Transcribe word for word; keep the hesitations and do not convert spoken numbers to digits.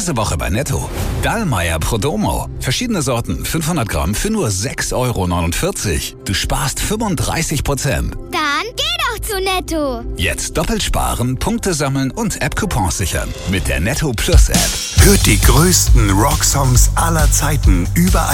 Diese Woche bei Netto. Dallmayr Prodomo. Verschiedene Sorten, fünfhundert Gramm für nur sechs Euro neunundvierzig. Du sparst fünfunddreißig Prozent. Dann geh doch zu Netto. Jetzt doppelt sparen, Punkte sammeln und App-Coupons sichern. Mit der Netto Plus App. Hört die größten Rocksongs aller Zeiten überall.